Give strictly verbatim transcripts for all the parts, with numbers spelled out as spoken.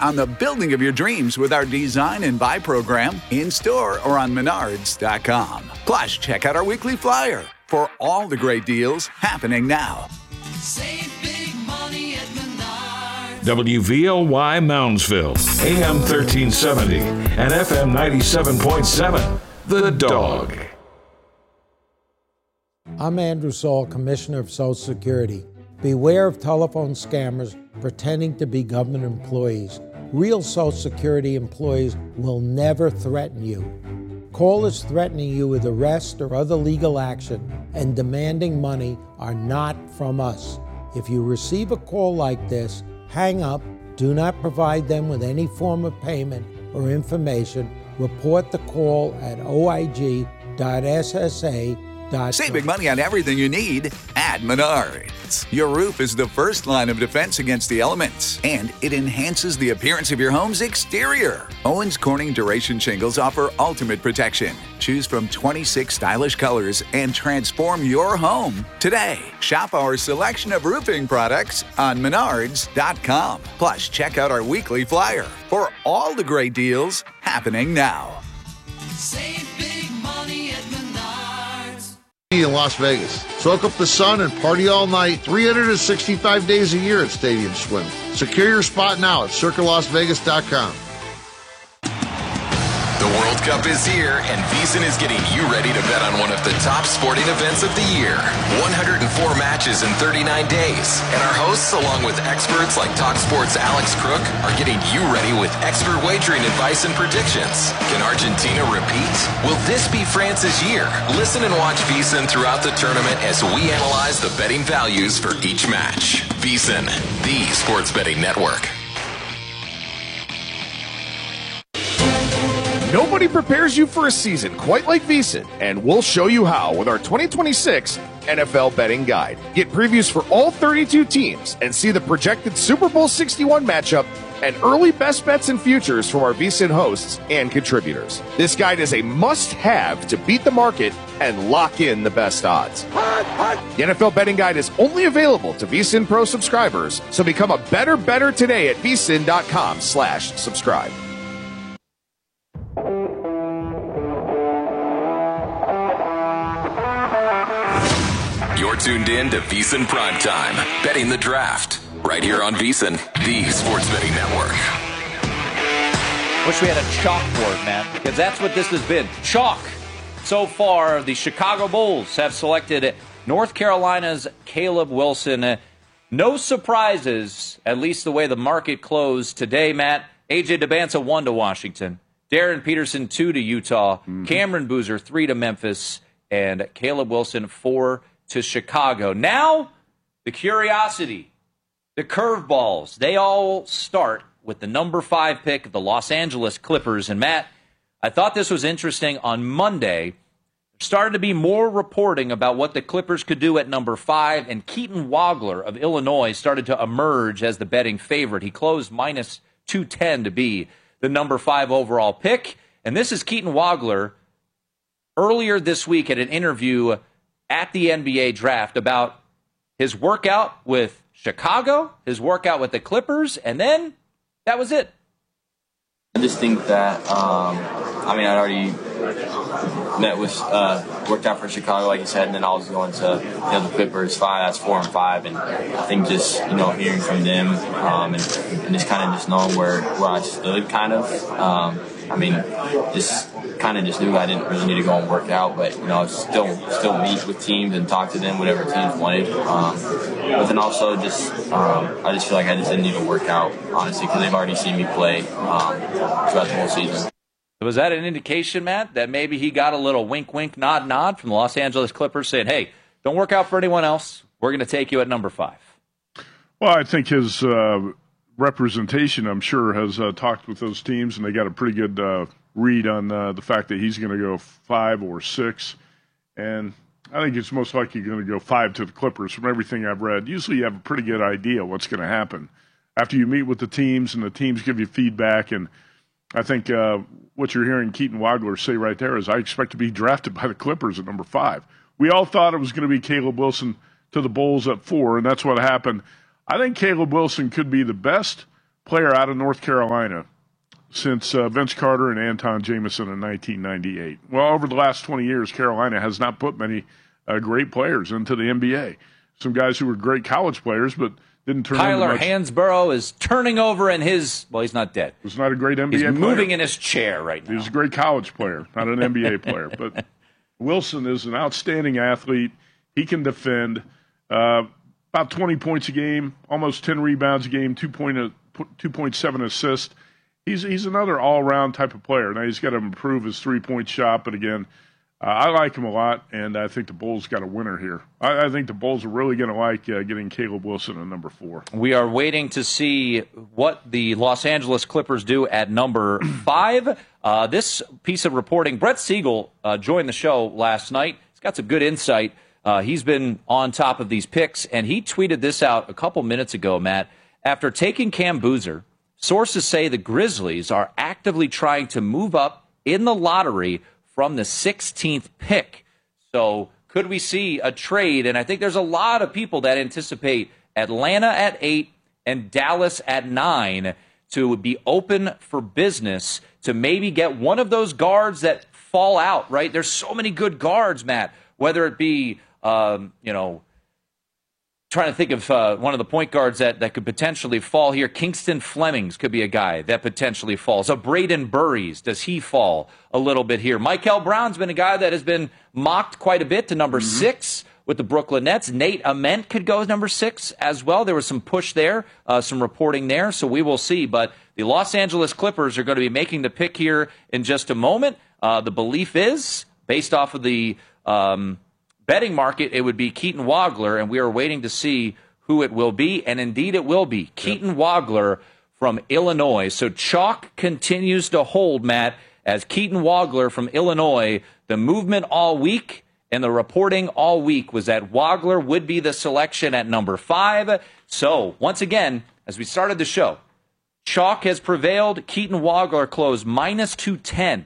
on the building of your dreams with our Design and Buy program in-store or on menards dot com. Plus, check out our weekly flyer for all the great deals happening now. Save big money at Menards. W V L Y Moundsville, A M thirteen seventy and F M ninety-seven point seven. The Dog. I'm Andrew Saul, Commissioner of Social Security. Beware of telephone scammers pretending to be government employees. Real Social Security employees will never threaten you. Callers threatening you with arrest or other legal action and demanding money are not from us. If you receive a call like this, hang up, do not provide them with any form of payment or information. Report the call at O I G dot S S A. Saving money on everything you need at Menards. Your roof is the first line of defense against the elements, and it enhances the appearance of your home's exterior. Owens Corning Duration Shingles offer ultimate protection. Choose from twenty-six stylish colors and transform your home today. Shop our selection of roofing products on menards dot com. Plus, check out our weekly flyer for all the great deals happening now. Save big money at Menards. In Las Vegas. Soak up the sun and party all night, three hundred sixty-five days a year at Stadium Swim. Secure your spot now at circa las vegas dot com. The World Cup is here, and VEASAN is getting you ready to bet on one of the top sporting events of the year. one hundred four matches in thirty-nine days. And our hosts, along with experts like TalkSport's Alex Crook, are getting you ready with expert wagering advice and predictions. Can Argentina repeat? Will this be France's year? Listen and watch VEASAN throughout the tournament as we analyze the betting values for each match. VEASAN, the sports betting network. Nobody prepares you for a season quite like VEASAN, and we'll show you how with our twenty twenty-six N F L Betting Guide. Get previews for all thirty-two teams and see the projected Super Bowl sixty-one matchup and early best bets and futures from our VEASAN hosts and contributors. This guide is a must-have to beat the market and lock in the best odds. The N F L Betting Guide is only available to VEASAN Pro subscribers, so become a better better today at VEASAN dot com slash subscribe. You're tuned in to VEASAN Primetime, betting the draft, right here on VEASAN, the sports betting network. Wish we had a chalkboard, man, because that's what this has been. Chalk. So far, the Chicago Bulls have selected North Carolina's Caleb Wilson. No surprises, at least the way the market closed today, Matt. A J Debance, one to Washington. Darren Peterson, two to Utah. Mm-hmm. Cameron Boozer, three to Memphis. And Caleb Wilson, four to Chicago. Now, the curiosity, the curveballs, they all start with the number five pick of the Los Angeles Clippers. And Matt, I thought this was interesting. On Monday, there started to be more reporting about what the Clippers could do at number five, and Keaton Wagler of Illinois started to emerge as the betting favorite. He closed minus two ten to be the number five overall pick. And this is Keaton Wagler earlier this week at an interview at the N B A draft about his workout with Chicago, his workout with the Clippers, and then that was it. I just think that, um, I mean, I'd already met with, uh, worked out for Chicago, like you said, and then I was going to, you know, the Clippers, five, that's four and five, and I think just, you know, hearing from them, um, and, and just kind of just knowing where, where I stood, kind of, um, I mean, just kind of just knew I didn't really need to go and work out, but, you know, still still meet with teams and talk to them, whatever teams wanted. Um, but then also just, um, I just feel like I just didn't need to work out, honestly, because they've already seen me play um, throughout the whole season. Was that an indication, Matt, that maybe he got a little wink, wink, nod, nod from the Los Angeles Clippers saying, hey, don't work out for anyone else. We're going to take you at number five? Well, I think his uh, representation, I'm sure, has uh, talked with those teams, and they got a pretty good uh, read on uh, the fact that he's going to go five or six. And I think it's most likely going to go five to the Clippers from everything I've read. Usually you have a pretty good idea what's going to happen after you meet with the teams and the teams give you feedback. And I think uh, what you're hearing Keaton Wagler say right there is I expect to be drafted by the Clippers at number five. We all thought it was going to be Caleb Wilson to the Bulls at four, and that's what happened. I think Caleb Wilson could be the best player out of North Carolina since uh, Vince Carter and Anton Jameson in nineteen ninety-eight. Well, over the last twenty years, Carolina has not put many uh, great players into the N B A. Some guys who were great college players, but didn't turn Tyler into much. Hansborough is turning over in his, well, he's not dead. He's not a great N B A he's player. He's moving in his chair right now. He's a great college player, not an N B A player. But Wilson is an outstanding athlete. He can defend. Uh, about twenty points a game, almost ten rebounds a game, two point seven assists. He's he's another all-around type of player. Now, he's got to improve his three-point shot, but again, uh, I like him a lot, and I think the Bulls got a winner here. I, I think the Bulls are really going to like uh, getting Caleb Wilson at number four. We are waiting to see what the Los Angeles Clippers do at number five. Uh, this piece of reporting, Brett Siegel uh, joined the show last night. He's got some good insight. Uh, he's been on top of these picks, and he tweeted this out a couple minutes ago, Matt. After taking Cam Boozer, sources say the Grizzlies are actively trying to move up in the lottery from the sixteenth pick. So could we see a trade? And I think there's a lot of people that anticipate Atlanta at eight and Dallas at nine to be open for business to maybe get one of those guards that fall out, right? There's so many good guards, Matt, whether it be, um, you know, trying to think of uh, one of the point guards that, that could potentially fall here. Kingston Flemings could be a guy that potentially falls. A Braden Burries, does he fall a little bit here? Michael Brown's been a guy that has been mocked quite a bit to number mm-hmm. six with the Brooklyn Nets. Nate Ament could go as number six as well. There was some push there, uh, some reporting there, so we will see. But the Los Angeles Clippers are going to be making the pick here in just a moment. Uh, the belief is, based off of the um, betting market, it would be Keaton Wagler, and we are waiting to see who it will be, and indeed it will be Keaton yep. Wagler from Illinois. So chalk continues to hold, Matt, as Keaton Wagler from Illinois. The movement all week and the reporting all week was that Wagler would be the selection at number five. So once again, as we started the show, chalk has prevailed. Keaton Wagler closed minus two ten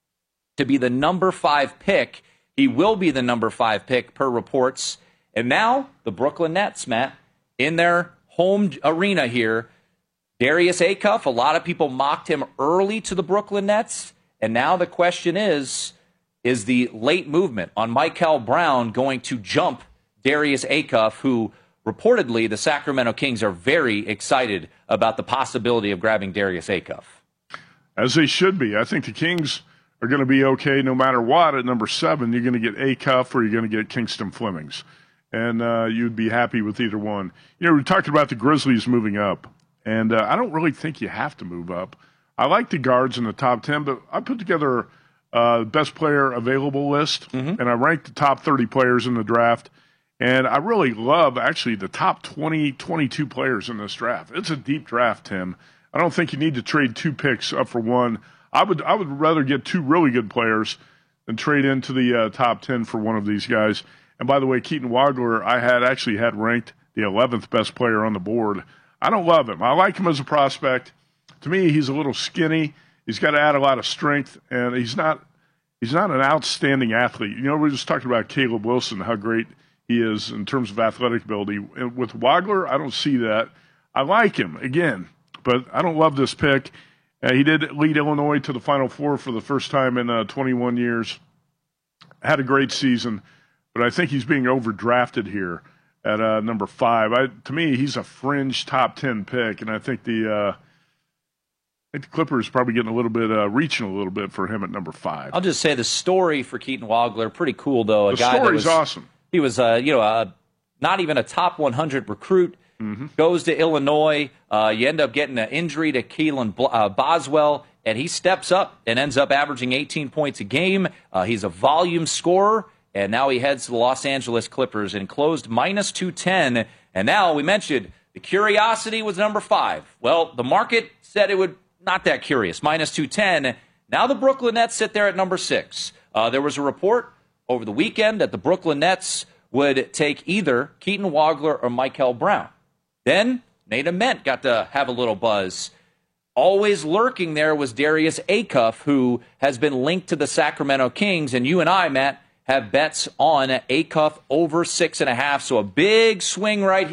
to be the number five pick. He will be the number five pick per reports. And now the Brooklyn Nets, Matt, in their home arena here. Darius Acuff, a lot of people mocked him early to the Brooklyn Nets. And now the question is, is the late movement on Michael Brown going to jump Darius Acuff, who reportedly the Sacramento Kings are very excited about the possibility of grabbing Darius Acuff? As they should be. I think the Kings are going to be okay no matter what. At number seven, you're going to get Acuff or you're going to get Kingston Flemings. And uh, you'd be happy with either one. You know, we talked about the Grizzlies moving up, and uh, I don't really think you have to move up. I like the guards in the top ten, but I put together a best player available list, mm-hmm. and I ranked the top thirty players in the draft. And I really love, actually, the top twenty, twenty-two players in this draft. It's a deep draft, Tim. I don't think you need to trade two picks up for one. I would I would rather get two really good players than trade into the uh, top ten for one of these guys. And by the way, Keaton Wagler, I had actually had ranked the eleventh best player on the board. I don't love him. I like him as a prospect. To me, he's a little skinny. He's got to add a lot of strength, and he's not he's not an outstanding athlete. You know, we were just talking about Caleb Wilson, how great he is in terms of athletic ability. And with Wagler, I don't see that. I like him, again, but I don't love this pick. Uh, he did lead Illinois to the Final Four for the first time in uh, twenty-one years. Had a great season, but I think he's being overdrafted here at uh, number five. I, to me, he's a fringe top ten pick, and I think the uh, I think the Clippers probably getting a little bit uh, reaching a little bit for him at number five. I'll just say the story for Keaton Wagler pretty cool though. A the guy story's that was, awesome. He was uh, you know uh, not even a top one hundred recruit. Mm-hmm. Goes to Illinois. Uh, you end up getting an injury to Keelan uh, Boswell, and he steps up and ends up averaging eighteen points a game. Uh, he's a volume scorer, and now he heads to the Los Angeles Clippers and closed minus two ten. And now we mentioned the curiosity was number five. Well, the market said it would not that curious, minus two ten. Now the Brooklyn Nets sit there at number six. Uh, there was a report over the weekend that the Brooklyn Nets would take either Keaton Wagler or Michael Brown. Then Nate Ament got to have a little buzz. Always lurking there was Darius Acuff, who has been linked to the Sacramento Kings. And you and I, Matt, have bets on Acuff over six and a half. So a big swing right here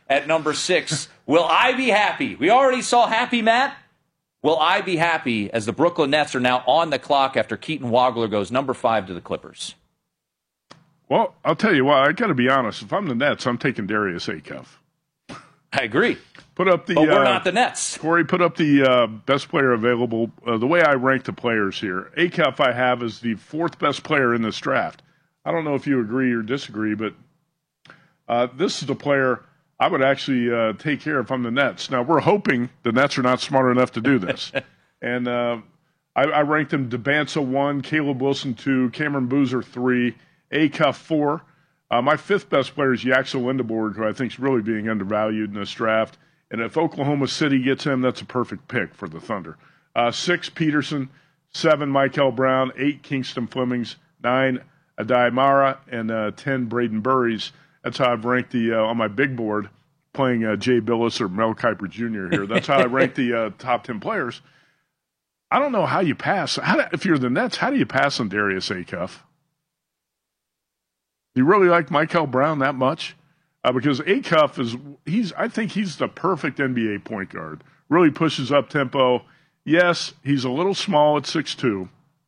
at number six. Will I be happy? We already saw happy Matt. Will I be happy as the Brooklyn Nets are now on the clock after Keaton Wagler goes number five to the Clippers? Well, I'll tell you what, I got to be honest. If I'm the Nets, I'm taking Darius Acuff. I agree. Put up the. But we're uh, not the Nets. Corey, put up the uh, best player available. Uh, the way I rank the players here, Acuff I have as the fourth best player in this draft. I don't know if you agree or disagree, but uh, this is the player I would actually uh, take care if I'm the Nets. Now, we're hoping the Nets are not smart enough to do this. and uh, I, I ranked them Debanza one, Caleb Wilson two, Cameron Boozer three, Acuff four. Uh, my fifth best player is Yaxel Lindeborg, who I think is really being undervalued in this draft. And if Oklahoma City gets him, that's a perfect pick for the Thunder. Uh, six, Peterson. Seven, Michael Brown. Eight, Kingston Flemings. Nine, Adai Mara. And uh, ten, Braden Burries. That's how I've ranked the uh, on my big board, playing uh, Jay Billis or Mel Kiper Junior here. That's how I rank the uh, top ten players. I don't know how you pass. How do, if you're the Nets, how do you pass on Darius Acuff? Do you really like Michael Brown that much? Uh, because Acuff is, he's, I think he's the perfect N B A point guard. Really pushes up tempo. Yes, he's a little small at six two,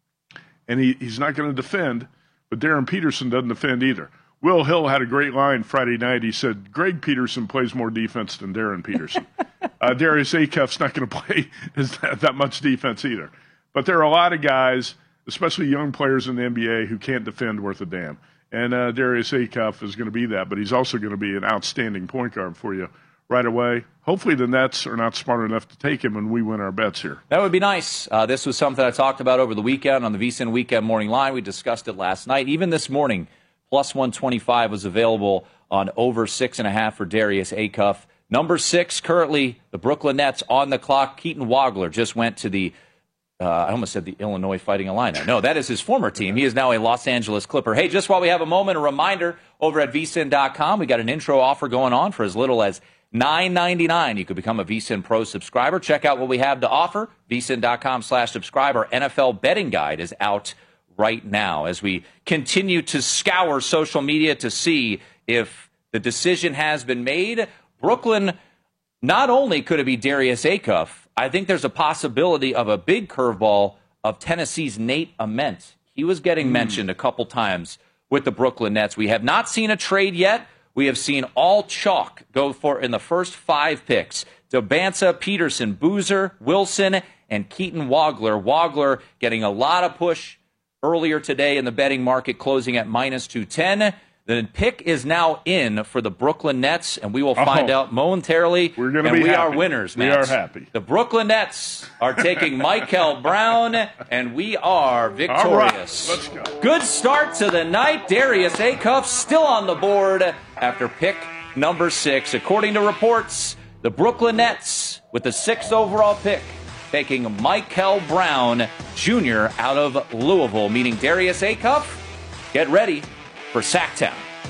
and he, he's not going to defend, but Darren Peterson doesn't defend either. Will Hill had a great line Friday night. He said, Greg Peterson plays more defense than Darren Peterson. uh, Darius Acuff's not going to play that, that much defense either. But there are a lot of guys, especially young players in the N B A, who can't defend worth a damn. And uh, Darius Acuff is going to be that, but he's also going to be an outstanding point guard for you right away. Hopefully the Nets are not smart enough to take him and we win our bets here. That would be nice. Uh, this was something I talked about over the weekend on the VSiN Weekend Morning Line. We discussed it last night. Even this morning, plus one twenty-five was available on over six and a half for Darius Acuff. Number six, currently the Brooklyn Nets on the clock. Keaton Wagler just went to the Uh, I almost said the Illinois Fighting Illini. No, that is his former team. He is now a Los Angeles Clipper. Hey, just while we have a moment, a reminder over at V S I N dot com, we got an intro offer going on for as little as nine ninety-nine. You could become a V S I N Pro subscriber. Check out what we have to offer. V S I N dot com slash subscribe. Our N F L betting guide is out right now as we continue to scour social media to see if the decision has been made. Brooklyn, not only could it be Darius Acuff, I think there's a possibility of a big curveball of Tennessee's Nate Ament. He was getting mm. mentioned a couple times with the Brooklyn Nets. We have not seen a trade yet. We have seen all chalk go for in the first five picks. Debanza, Peterson, Boozer, Wilson, and Keaton Wagler. Wagler getting a lot of push earlier today in the betting market, closing at minus two ten. The pick is now in for the Brooklyn Nets, and we will find oh, out momentarily. We're going to be we happy. are winners, man. We are happy. The Brooklyn Nets are taking Michael Brown, and we are victorious. All right, let's go. Good start to the night. Darius Acuff still on the board after pick number six. According to reports, the Brooklyn Nets, with the sixth overall pick, taking Michael Brown Junior out of Louisville, meaning Darius Acuff, get ready for Sacktown.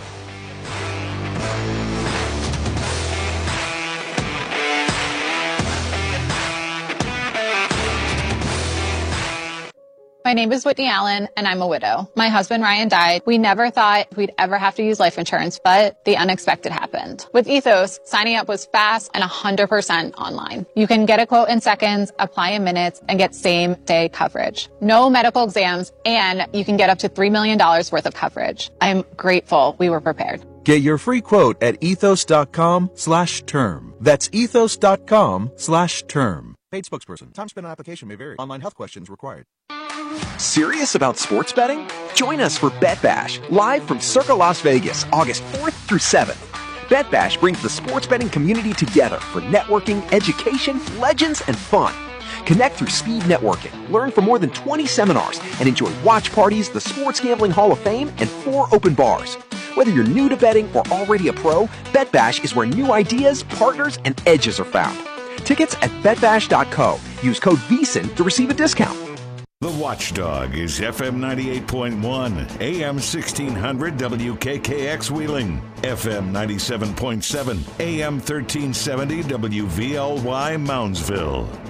My name is Whitney Allen, and I'm a widow. My husband, Ryan, died. We never thought we'd ever have to use life insurance, but the unexpected happened. With Ethos, signing up was fast and one hundred percent online. You can get a quote in seconds, apply in minutes, and get same-day coverage. No medical exams, and you can get up to three million dollars worth of coverage. I'm grateful we were prepared. Get your free quote at ethos.com slash term. That's ethos.com slash term. Paid spokesperson. Time spent on application may vary. Online health questions required. Serious about sports betting? Join us for Bet Bash, live from Circa Las Vegas, August fourth through seventh. Bet Bash brings the sports betting community together for networking, education, legends, and fun. Connect through speed networking, learn from more than twenty seminars, and enjoy watch parties, the Sports Gambling Hall of Fame, and four open bars. Whether you're new to betting or already a pro, Bet Bash is where new ideas, partners, and edges are found. Tickets at bet bash dot co. Use code V S I N to receive a discount. The Watchdog is F M ninety-eight point one, A M sixteen hundred W K K X Wheeling, F M ninety-seven point seven, A M thirteen seventy W V L Y Moundsville.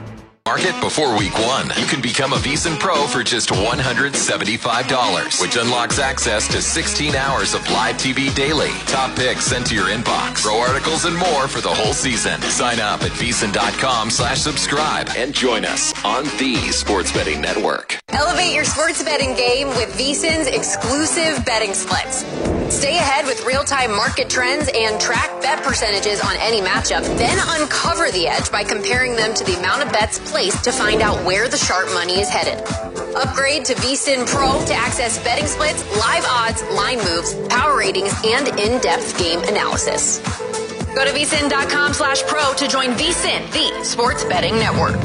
Market before week one. You can become a VEASAN Pro for just one hundred seventy-five dollars, which unlocks access to sixteen hours of live T V daily, top picks sent to your inbox, pro articles, and more for the whole season. Sign up at VEASAN.com slash subscribe and join us on the Sports Betting Network. Elevate your sports betting game with VEASAN's exclusive betting splits. Stay ahead with real-time market trends and track bet percentages on any matchup. Then uncover the edge by comparing them to the amount of bets placed to find out where the sharp money is headed. Upgrade to VEASAN Pro to access betting splits, live odds, line moves, power ratings, and in-depth game analysis. Go to VEASAN.com slash pro to join VEASAN, the sports betting network.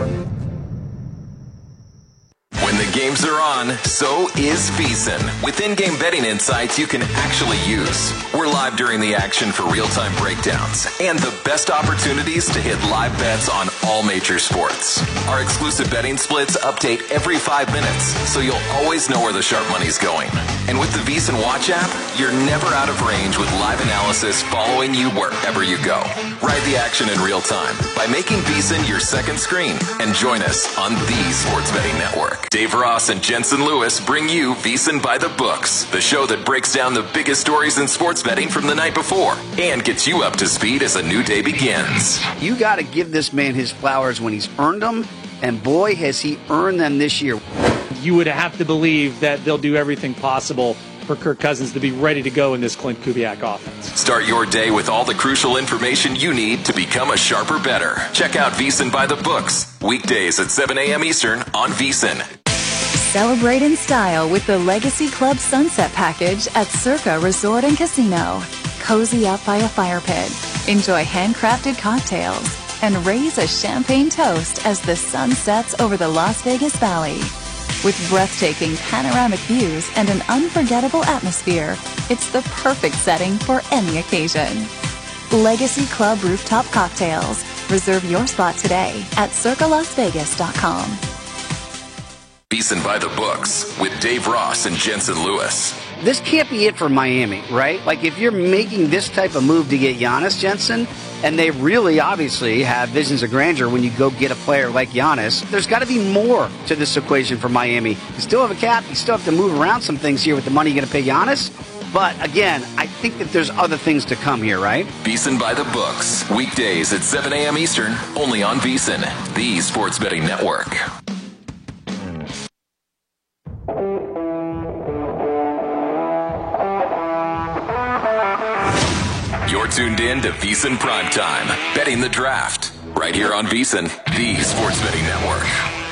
When the games are on, so is VEASAN. With in-game betting insights you can actually use. We're live during the action for real-time breakdowns and the best opportunities to hit live bets on all major sports. Our exclusive betting splits update every five minutes, so you'll always know where the sharp money's going. And with the VEASAN Watch app, you're never out of range with live analysis following you wherever you go. Ride the action in real time by making VEASAN your second screen and join us on the Sports Betting Network. Dave Ross and Jensen Lewis bring you VEASAN by the Books, the show that breaks down the biggest stories in sports betting from the night before and gets you up to speed as a new day begins. You got to give this man his flowers when he's earned them, and boy, has he earned them this year. You would have to believe that they'll do everything possible for Kirk Cousins to be ready to go in this Clint Kubiak offense. Start your day with all the crucial information you need to become a sharper bettor. Check out VEASAN by the Books, weekdays at seven a.m. Eastern on VEASAN. Celebrate in style with the Legacy Club Sunset Package at Circa Resort and Casino. Cozy up by a fire pit, enjoy handcrafted cocktails, and raise a champagne toast as the sun sets over the Las Vegas Valley. With breathtaking panoramic views and an unforgettable atmosphere, it's the perfect setting for any occasion. Legacy Club Rooftop Cocktails. Reserve your spot today at circa las vegas dot com. VEASAN by the Books with Dave Ross and Jensen Lewis. This can't be it for Miami, right? Like, if you're making this type of move to get Giannis, Jensen, and they really obviously have visions of grandeur when you go get a player like Giannis, there's got to be more to this equation for Miami. You still have a cap. You still have to move around some things here with the money you're going to pay Giannis. But, again, I think that there's other things to come here, right? VEASAN by the Books, weekdays at seven a.m. Eastern, only on VEASAN, the Sports Betting Network. You're tuned in to VEASAN Primetime, betting the draft, right here on VEASAN, the Sports Betting Network.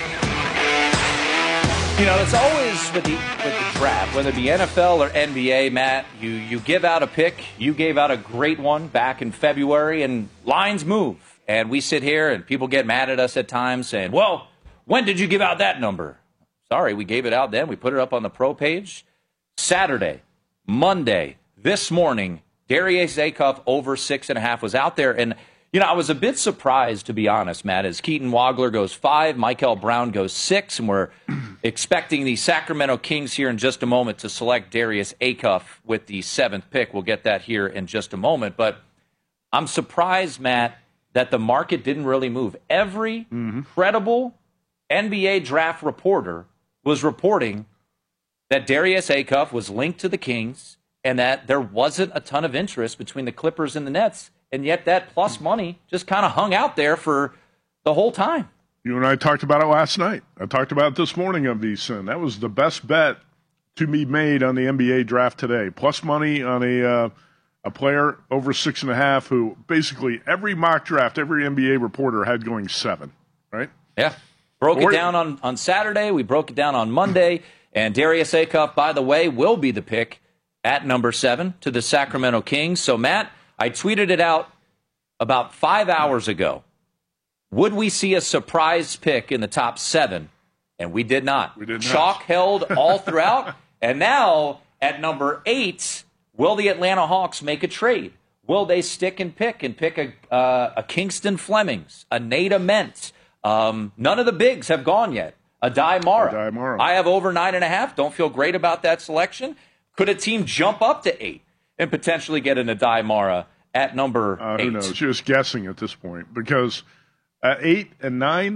You know, it's always with the with the draft, whether it be N F L or N B A, Matt, you, you give out a pick. You gave out a great one back in February, and lines move. And we sit here, and people get mad at us at times saying, well, when did you give out that number? Sorry, we gave it out then. We put it up on the pro page. Saturday, Monday, this morning, Darius Acuff over six and a half was out there. And, you know, I was a bit surprised, to be honest, Matt, as Keaton Wagler goes five, Michael Brown goes six, and we're expecting the Sacramento Kings here in just a moment to select Darius Acuff with the seventh pick. We'll get that here in just a moment. But I'm surprised, Matt, that the market didn't really move. Every mm-hmm. credible N B A draft reporter was reporting that Darius Acuff was linked to the Kings, and that there wasn't a ton of interest between the Clippers and the Nets, and yet that plus money just kind of hung out there for the whole time. You and I talked about it last night. I talked about it this morning on VEASAN. That was the best bet to be made on the N B A draft today. Plus money on a uh, a player over six and a half who basically every mock draft, every N B A reporter had going seven, right? Yeah. Broke or, it down on, on Saturday. We broke it down on Monday. And Darius Acuff, by the way, will be the pick at number seven to the Sacramento Kings. So, Matt, I tweeted it out about five hours ago. Would we see a surprise pick in the top seven? And we did not. We did not. Chalk held all throughout. And now, at number eight, will the Atlanta Hawks make a trade? Will they stick and pick and pick a, uh, a Kingston Flemings, a Nate Ament? Um, none of the bigs have gone yet. Adai Mara. Adai Mara. I have over nine and a half. Don't feel great about that selection. Could a team jump up to eight and potentially get an Adai Mara at number uh, eight? Who knows? Just guessing at this point, because at eight and nine,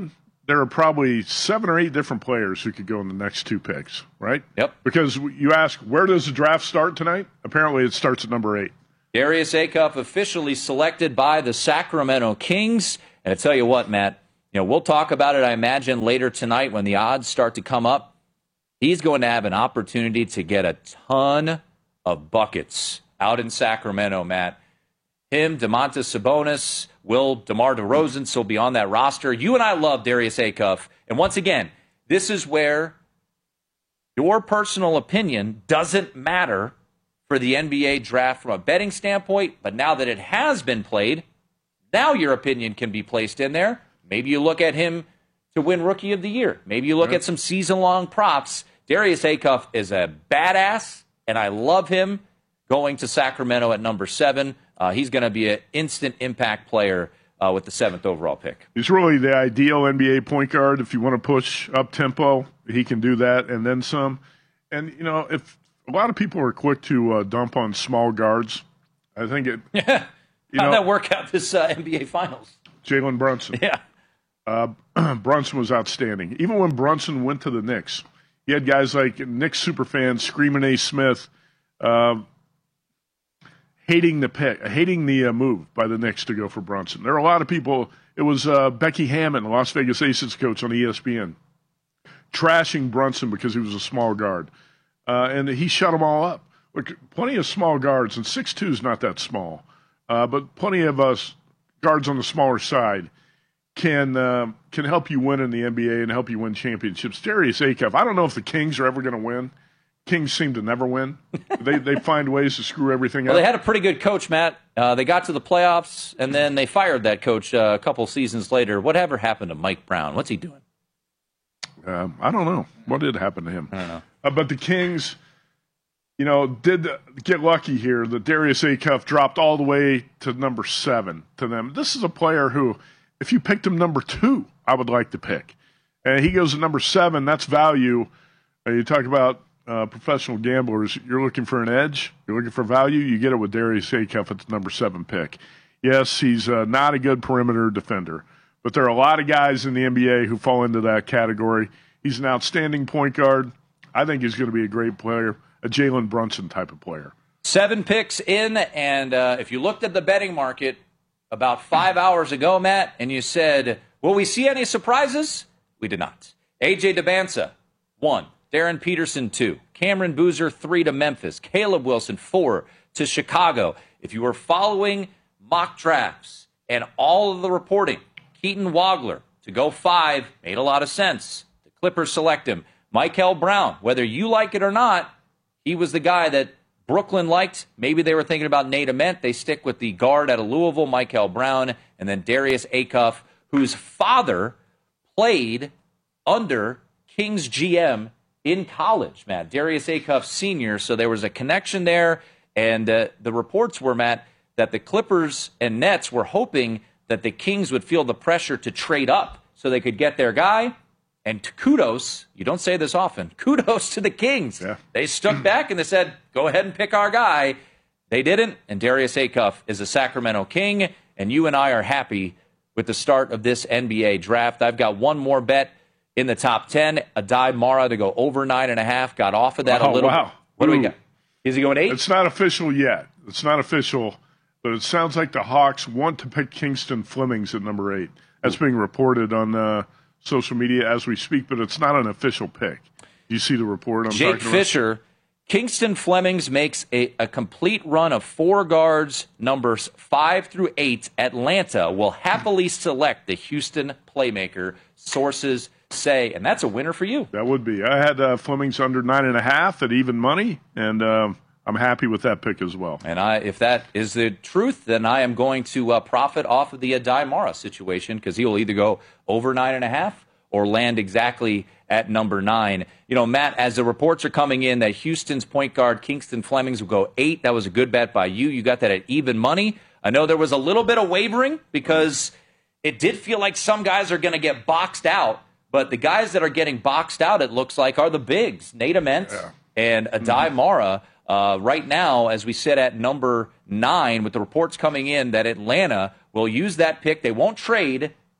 there are probably seven or eight different players who could go in the next two picks, right? Yep. Because you ask, where does the draft start tonight? Apparently it starts at number eight. Darius Acuff officially selected by the Sacramento Kings. And I tell you what, Matt, you know, we'll talk about it, I imagine, later tonight when the odds start to come up. He's going to have an opportunity to get a ton of buckets out in Sacramento, Matt. Him, Domantas Sabonis, will DeMar DeRozan still be on that roster? You and I love Darius Acuff. And once again, this is where your personal opinion doesn't matter for the N B A draft from a betting standpoint. But now that it has been played, now your opinion can be placed in there. Maybe you look at him to win Rookie of the Year. Maybe you look Yeah. at some season-long props. Darius Acuff is a badass, and I love him going to Sacramento at number seven. Uh, he's going to be an instant impact player uh, with the seventh overall pick. He's really the ideal N B A point guard. If you want to push up tempo, he can do that and then some. And, you know, if a lot of people are quick to uh, dump on small guards, I think it. Yeah. You How'd know, that work out this uh, N B A Finals? Jalen Brunson. Yeah. Uh, Brunson was outstanding. Even when Brunson went to the Knicks, he had guys like Knicks superfans screaming A. Smith, uh, hating the pick, hating the uh, move by the Knicks to go for Brunson. There are a lot of people. It was uh, Becky Hammond, Las Vegas Aces coach on E S P N, trashing Brunson because he was a small guard, uh, and he shut them all up. Look, plenty of small guards, and six two is not that small, uh, but plenty of us guards on the smaller side can uh, can help you win in the N B A and help you win championships. Darius Acuff, I don't know if the Kings are ever going to win. Kings seem to never win. they they find ways to screw everything Well, up. they had a pretty good coach, Matt. Uh, they got to the playoffs, and then they fired that coach uh, a couple seasons later. Whatever happened to Mike Brown? What's he doing? Uh, I don't know. What did happen to him? I don't know. Uh, but the Kings, you know, did get lucky here. The Darius Acuff dropped all the way to number seven to them. This is a player who, if you picked him number two, I would like to pick. And he goes to number seven. That's value. Uh, you talk about uh, professional gamblers. You're looking for an edge. You're looking for value. You get it with Darius Acuff at the number seven pick. Yes, he's uh, not a good perimeter defender, but there are a lot of guys in the N B A who fall into that category. He's an outstanding point guard. I think he's going to be a great player, a Jalen Brunson type of player. Seven picks in, and uh, if you looked at the betting market about five hours ago, Matt, and you said, will we see any surprises? We did not. A J DeBanza, one. Darren Peterson, two. Cameron Boozer, three to Memphis. Caleb Wilson, four to Chicago. If you were following mock drafts and all of the reporting, Keaton Wagler to go five made a lot of sense. The Clippers select him. Michael Brown, whether you like it or not, he was the guy that Brooklyn liked. Maybe they were thinking about Nate Ament. They stick with the guard out of Louisville, Michael Brown, and then Darius Acuff, whose father played under Kings G M in college, Matt. Darius Acuff Senior, so there was a connection there, and uh, the reports were, Matt, that the Clippers and Nets were hoping that the Kings would feel the pressure to trade up so they could get their guy. And kudos, you don't say this often, kudos to the Kings. Yeah. They stuck back and they said, go ahead and pick our guy. They didn't, and Darius Acuff is a Sacramento King, and you and I are happy with the start of this N B A draft. I've got one more bet in the top ten, Adai Mara to go over nine and a half, got off of that Wow, a little wow. bit. What do we Ooh. got? Is he going eight? It's not official yet. It's not official, but it sounds like the Hawks want to pick Kingston Flemings at number eight. That's being reported on uh, social media as we speak, but it's not an official pick. You see the report I'm Jake talking about? Fisher, Kingston Flemings makes a, a complete run of four guards, numbers five through eight. Atlanta will happily select the Houston playmaker, sources say, and that's a winner for you. That would be. I had uh, Flemings under nine and a half at even money, and um, I'm happy with that pick as well. And I, if that is the truth, then I am going to uh, profit off of the Adai Mara situation because he will either go over nine and a half or land exactly at number nine. You know, Matt, as the reports are coming in that Houston's point guard, Kingston Flemings, will go eight. That was a good bet by you. You got that at even money. I know there was a little bit of wavering because it did feel like some guys are going to get boxed out. But the guys that are getting boxed out, it looks like, are the bigs, Nate Ament yeah. and Adai mm-hmm. Mara. Uh, right now, as we sit at number nine, with the reports coming in that Atlanta will use that pick. They won't trade,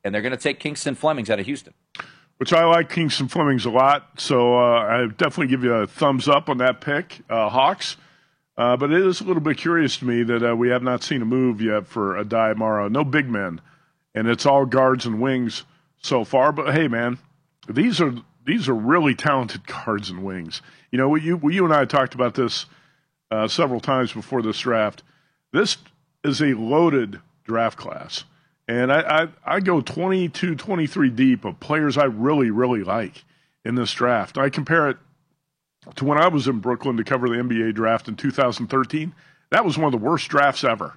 and they're going to take Kingston Flemings out of Houston. Which I like Kingston Flemings a lot, so uh, I definitely give you a thumbs up on that pick, uh, Hawks. Uh, but it is a little bit curious to me that uh, we have not seen a move yet for Adai Mara. No big men, and it's all guards and wings so far. But hey, man, these are these are really talented guards and wings. You know, we, you we, you and I talked about this uh, several times before this draft. This is a loaded draft class. And I, I, I go twenty-two, twenty-three deep of players I really, really like in this draft. I compare it to when I was in Brooklyn to cover the N B A draft in two thousand thirteen. That was one of the worst drafts ever.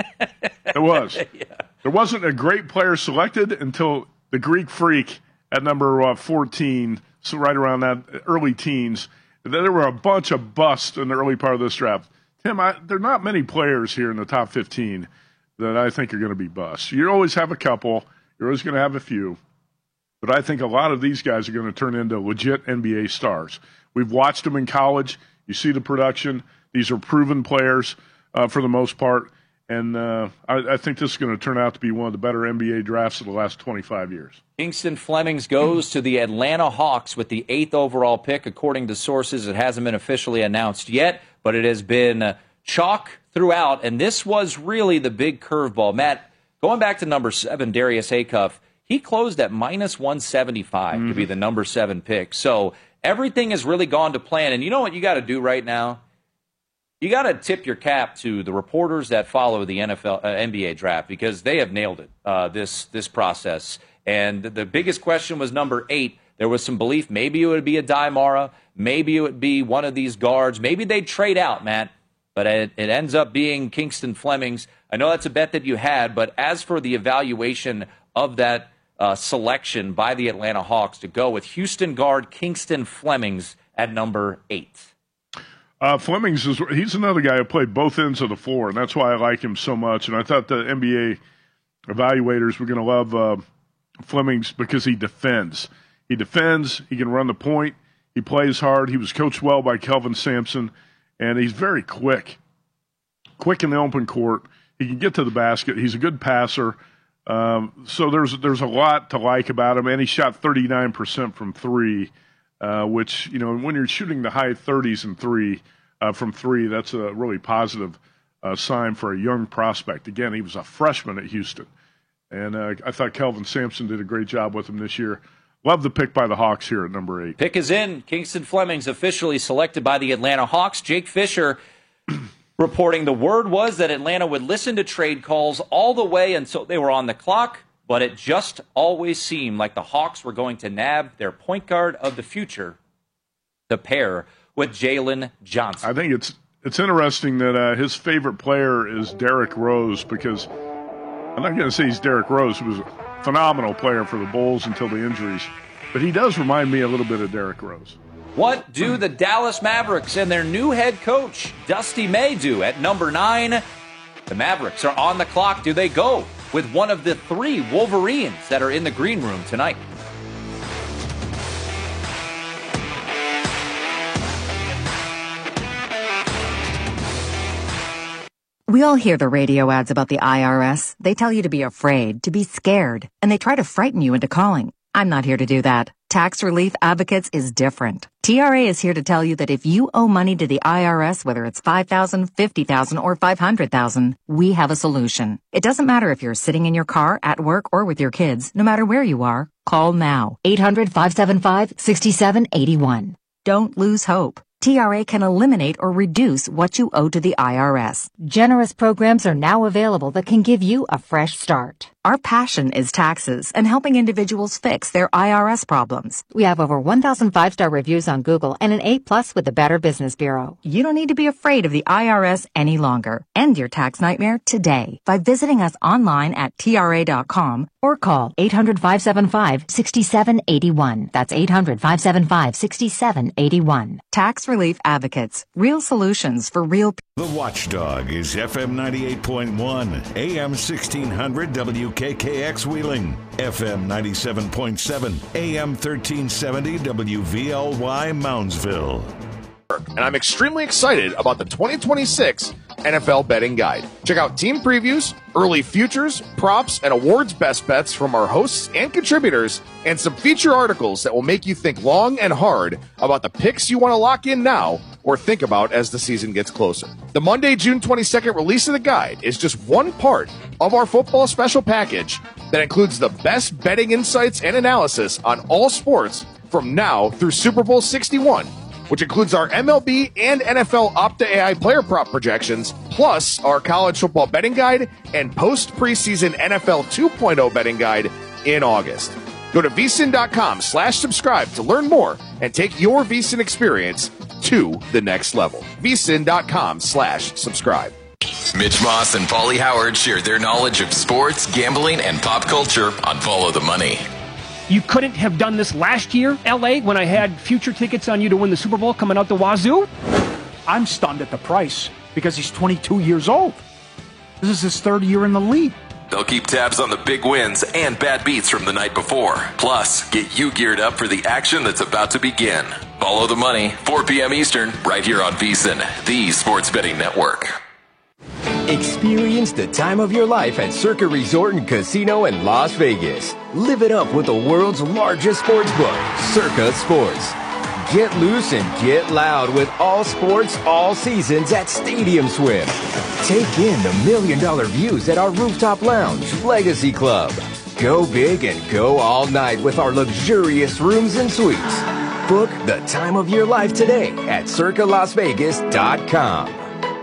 It was. Yeah. There wasn't a great player selected until the Greek Freak at number uh, fourteen, so right around that early teens. And then there were a bunch of busts in the early part of this draft. Tim, I, there are not many players here in the top fifteen that I think are going to be busts. You always have a couple. You're always going to have a few. But I think a lot of these guys are going to turn into legit N B A stars. We've watched them in college. You see the production. These are proven players uh, for the most part. And uh, I, I think this is going to turn out to be one of the better N B A drafts of the last twenty-five years. Kingston Flemings goes to the Atlanta Hawks with the eighth overall pick. According to sources, it hasn't been officially announced yet, but it has been uh, chalk throughout. And this was really the big curveball. Matt, going back to number seven, Darius Acuff, he closed at minus one seventy-five mm-hmm. to be the number seven pick. So everything has really gone to plan. And you know what you got to do right now? You got to tip your cap to the reporters that follow the N F L, uh, N B A draft, because they have nailed it, uh, this this process. And the biggest question was number eight. There was some belief maybe it would be Adai Mara, maybe it would be one of these guards, maybe they'd trade out, Matt. But it, it ends up being Kingston Flemings. I know that's a bet that you had, but as for the evaluation of that uh, selection by the Atlanta Hawks to go with Houston guard Kingston Flemings at number eight. Uh, Flemings, is he's another guy who played both ends of the floor, and that's why I like him so much. And I thought the N B A evaluators were going to love uh, Flemings because he defends. He defends. He can run the point. He plays hard. He was coached well by Kelvin Sampson, and he's very quick. Quick in the open court. He can get to the basket. He's a good passer. Um, so there's there's a lot to like about him, and he shot thirty-nine percent from three. Uh, which, you know, when you're shooting the high thirties and three uh, from three, that's a really positive uh, sign for a young prospect. Again, he was a freshman at Houston, and uh, I thought Kelvin Sampson did a great job with him this year. Love the pick by the Hawks here at number eight. Pick is in. Kingston Flemings officially selected by the Atlanta Hawks. Jake Fisher reporting the word was that Atlanta would listen to trade calls all the way until they were on the clock. But it just always seemed like the Hawks were going to nab their point guard of the future, the pair with Jalen Johnson. I think it's it's interesting that uh, his favorite player is Derrick Rose, because I'm not going to say he's Derrick Rose, who was a phenomenal player for the Bulls until the injuries, but he does remind me a little bit of Derrick Rose. What do the Dallas Mavericks and their new head coach, Dusty May, do at number nine? The Mavericks are on the clock. Do they go with one of the three Wolverines that are in the green room tonight? We all hear the radio ads about the I R S. They tell you to be afraid, to be scared, and they try to frighten you into calling. I'm not here to do that. Tax Relief Advocates is different. T R A is here to tell you that if you owe money to the I R S, whether it's five thousand dollars, fifty thousand dollars, or five hundred thousand dollars, we have a solution. It doesn't matter if you're sitting in your car, at work, or with your kids. No matter where you are, call now. eight hundred, five seven five, six seven eight one. Don't lose hope. T R A can eliminate or reduce what you owe to the I R S. Generous programs are now available that can give you a fresh start. Our passion is taxes and helping individuals fix their I R S problems. We have over one thousand five-star reviews on Google and an A plus with the Better Business Bureau. You don't need to be afraid of the I R S any longer. End your tax nightmare today by visiting us online at T R A dot com or call eight hundred, five seven five, six seven eight one. That's eight hundred, five seven five, six seven eight one. Tax Relief Advocates. Real solutions for real people. The Watchdog is F M ninety-eight point one, A M sixteen hundred W K K X Wheeling, F M ninety-seven point seven, A M thirteen seventy W V L Y Moundsville. And I'm extremely excited about the twenty twenty-six N F L Betting Guide. Check out team previews, early futures, props, and awards best bets from our hosts and contributors, and some feature articles that will make you think long and hard about the picks you want to lock in now or think about as the season gets closer. The Monday, June twenty-second release of the guide is just one part of our football special package that includes the best betting insights and analysis on all sports from now through Super Bowl sixty-one, which includes our M L B and N F L Opta A I player prop projections, plus our college football betting guide and post-preseason N F L two point oh betting guide in August. Go to vsin.com slash subscribe to learn more and take your VSiN experience to the next level. vsin.com slash subscribe. Mitch Moss and Paulie Howard share their knowledge of sports, gambling, and pop culture on Follow the Money. You couldn't have done this last year, L A, when I had future tickets on you to win the Super Bowl coming out the wazoo? I'm stunned at the price because he's twenty-two years old. This is his third year in the league. They'll keep tabs on the big wins and bad beats from the night before. Plus, get you geared up for the action that's about to begin. Follow the Money, four p.m. Eastern, right here on VSiN, the sports betting network. Experience the time of your life at Circa Resort and Casino in Las Vegas. Live it up with the world's largest sports book, Circa Sports. Get loose and get loud with all sports, all seasons at Stadium Swim. Take in the million-dollar views at our rooftop lounge, Legacy Club. Go big and go all night with our luxurious rooms and suites. Book the time of your life today at circa las vegas dot com.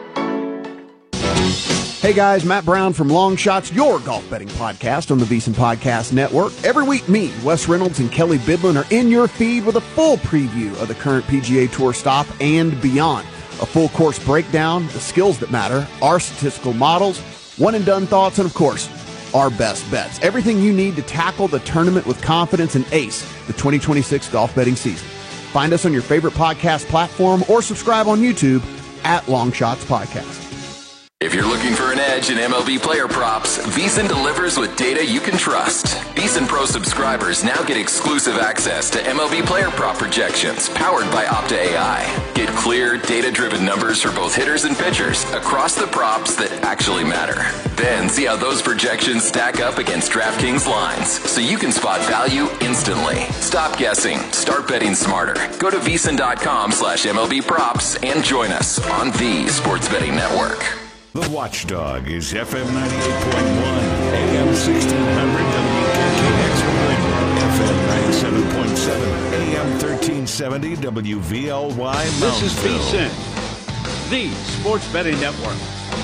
Hey guys, Matt Brown from Long Shots, your golf betting podcast on the VSiN Podcast Network. Every week, me, Wes Reynolds, and Kelly Bidlin are in your feed with a full preview of the current P G A Tour stop and beyond. A full course breakdown, the skills that matter, our statistical models, one-and-done thoughts, and of course, our best bets. Everything you need to tackle the tournament with confidence and ace the twenty twenty-six golf betting season. Find us on your favorite podcast platform or subscribe on YouTube at Long Shots Podcast. If you're looking for an edge in M L B player props, VSiN delivers with data you can trust. VSiN Pro subscribers now get exclusive access to M L B player prop projections powered by Opta A I. Get clear, data-driven numbers for both hitters and pitchers across the props that actually matter. Then see how those projections stack up against DraftKings lines so you can spot value instantly. Stop guessing. Start betting smarter. Go to vsin.com slash MLB props and join us on the Sports Betting Network. The Watchdog is F M ninety-eight point one, A M sixteen hundred, W K K X Wheeling, F M ninety-seven point seven, A M thirteen seventy, W V L Y This is Moundsville. VSiN, the Sports Betting Network.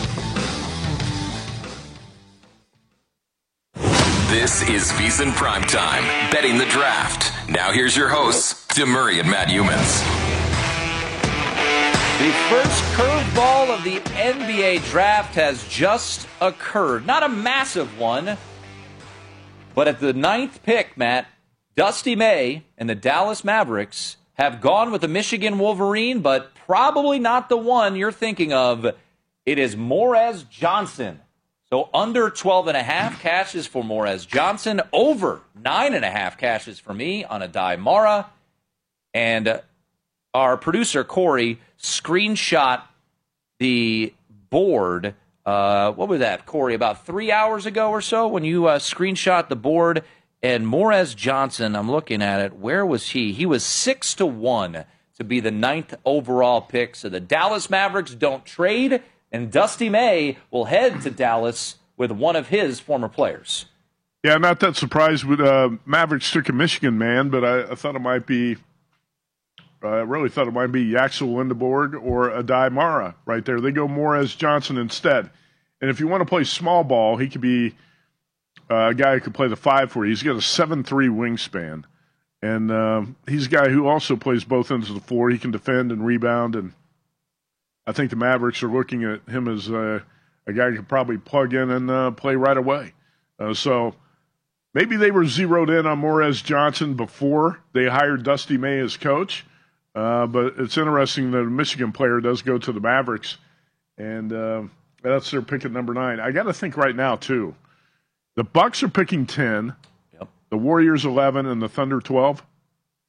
This is VSiN Primetime, betting the draft. Now here's your hosts, Tim Murray and Matt Humans. The first curveball of the N B A draft has just occurred. Not a massive one, but at the ninth pick, Matt, Dusty May and the Dallas Mavericks have gone with the Michigan Wolverine, but probably not the one you're thinking of. It is Morez Johnson. So under twelve and a half cashes for Morez Johnson, over nine and a half cashes for me on Adai Mara, and our producer, Corey, screenshot the board. Uh, what was that, Corey, about three hours ago or so when you uh, screenshot the board? And Morez Johnson, I'm looking at it. Where was he? He was six to one to be the ninth overall pick. So the Dallas Mavericks don't trade, and Dusty May will head to Dallas with one of his former players. Yeah, not that surprised with uh, Mavericks took a Michigan man, but I, I thought it might be. I uh, really thought it might be Yaxel Lindeborg or Adai Mara right there. They go Morez Johnson instead. And if you want to play small ball, he could be uh, a guy who could play the five for you. He's got a seven three wingspan. And uh, he's a guy who also plays both ends of the floor. He can defend and rebound. And I think the Mavericks are looking at him as uh, a guy who could probably plug in and uh, play right away. Uh, so maybe they were zeroed in on Morez Johnson before they hired Dusty May as coach. Uh, but it's interesting that a Michigan player does go to the Mavericks, and uh, that's their pick at number nine. I got to think right now, too. The Bucks are picking ten, yep. The Warriors eleven, and the Thunder twelve.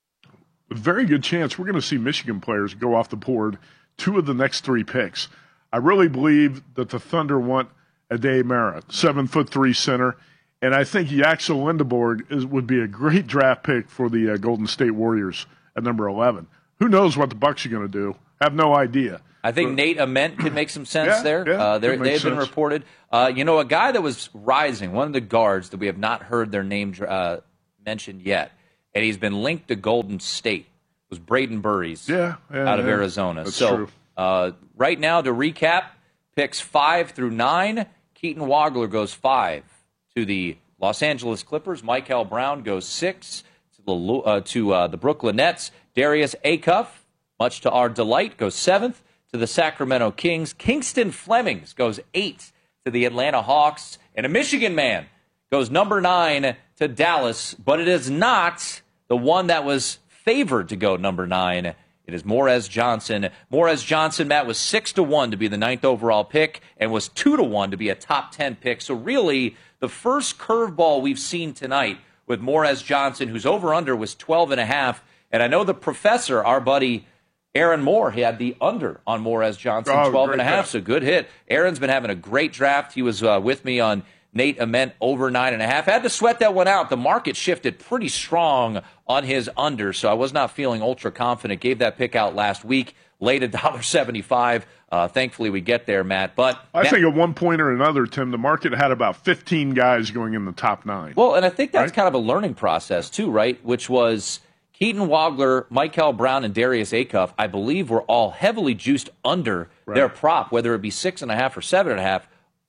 A very good chance we're going to see Michigan players go off the board two of the next three picks. I really believe that the Thunder want Ade Mara, seven foot three center, and I think Yaxel Lindeborg is, would be a great draft pick for the uh, Golden State Warriors at number eleven. Who knows what the Bucks are going to do? I have no idea. I think but, Nate Ament could make some sense yeah, there. Yeah, uh, they've been sense. reported. Uh, you know, a guy that was rising, one of the guards that we have not heard their name uh, mentioned yet, and he's been linked to Golden State, was Braden Burries yeah, yeah, out of yeah. Arizona. That's so true. Uh, right now, to recap, picks five through nine, Keaton Wagler goes five to the Los Angeles Clippers. Michael Brown goes six to the uh, to uh, the Brooklyn Nets. Darius Acuff, much to our delight, goes seventh to the Sacramento Kings. Kingston Flemings goes eight to the Atlanta Hawks. And a Michigan man goes number nine to Dallas, but it is not the one that was favored to go number nine. It is Morez Johnson. Morez Johnson, Matt, was six to one to be the ninth overall pick and was two to one to be a top ten pick. So really, the first curveball we've seen tonight with Morez Johnson, whose over-under was twelve and a half. And I know the professor, our buddy Aaron Moore, he had the under on Morez Johnson, oh, twelve and a half, draft. so good hit. Aaron's been having a great draft. He was uh, with me on Nate Ament over nine and a half. Had to sweat that one out. The market shifted pretty strong on his under, so I was not feeling ultra confident. Gave that pick out last week, laid a dollar seventy-five. Uh, thankfully, we get there, Matt. But I Matt, think at one point or another, Tim, the market had about fifteen guys going in the top nine. Well, and I think that's right? kind of a learning process too, right? Which was Keaton Wagler, Michael Brown, and Darius Acuff, I believe, were all heavily juiced under right. their prop, whether it be six and a half or seven and a half.